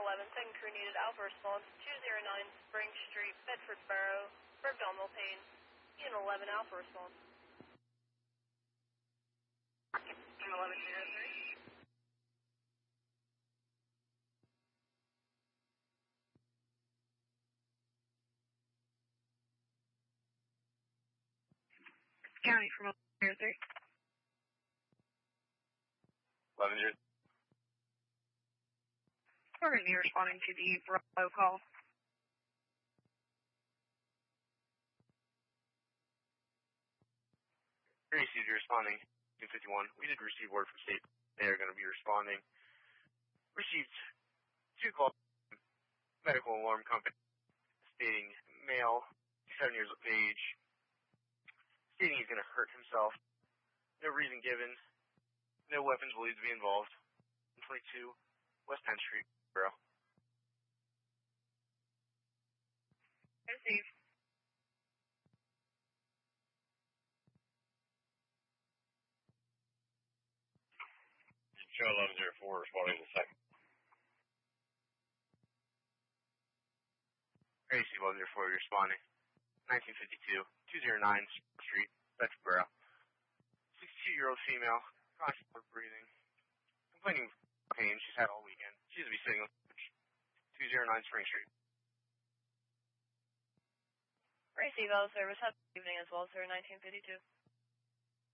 11, second crew needed. Alpha response 209 Spring Street, Bedford Borough, for abdominal pain. Team 11 Alpha response. Team 1103. County from 1103. 1103. We're going to be responding to the Bravo call. Received, you're responding. 251. We did receive word from state. They are going to be responding. Received 2 calls from medical alarm company stating male, 7 years of age, stating he's going to hurt himself. No reason given. No weapons believed to be involved. 122 West 10th Street, Borough. Receive. Show 1104 responding to the second. AC 1104 responding. 1952, 209 Street, Bedford Borough. 62-year-old female, constant breathing, complaining of pain she's had all weekend. She's to be sitting on 209 Spring Street. Receive all service. Have a good evening as well, sir. 1952.